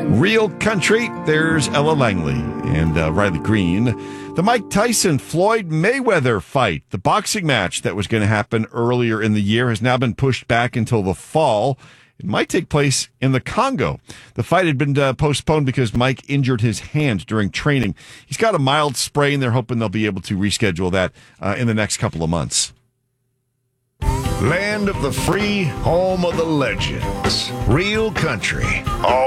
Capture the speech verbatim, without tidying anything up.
Real Country, there's Ella Langley and uh, Riley Green. The Mike Tyson-Floyd Mayweather fight, the boxing match that was going to happen earlier in the year, has now been pushed back until the fall. It might take place in the Congo. The fight had been uh, postponed because Mike injured his hand during training. He's got a mild sprain. They're hoping they'll be able to reschedule that uh, in the next couple of months. Land of the free, home of the legends. Real Country. All